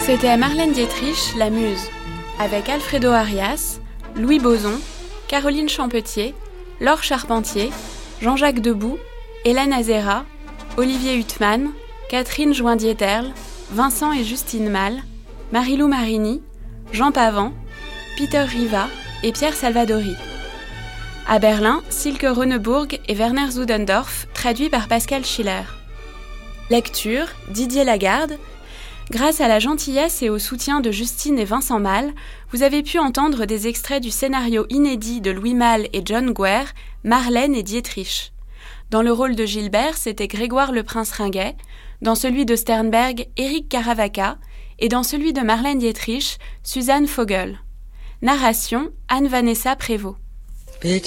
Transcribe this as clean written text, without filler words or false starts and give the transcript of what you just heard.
C'était Marlène Dietrich, la Muse, avec Alfredo Arias, Louis Boson, Caroline Champetier, Laure Charpentier, Jean-Jacques Debout, Hélène Azera, Olivier Huttman, Catherine Joindieterle, Vincent et Justine Malle, Marilou Marini, Jean Pavant, Peter Riva et Pierre Salvadori. À Berlin, Silke Rönneburg et Werner Zudendorf, traduit par Pascal Schiller. Lecture, Didier Lagarde. Grâce à la gentillesse et au soutien de Justine et Vincent Malle, vous avez pu entendre des extraits du scénario inédit de Louis Malle et John Guer, Marlène et Dietrich. Dans le rôle de Gilbert, c'était Grégoire Le Prince-Ringuet, dans celui de Sternberg, Éric Caravaca, et dans celui de Marlène Dietrich, Suzanne Vogel. Narration, Anne-Vanessa Prévost.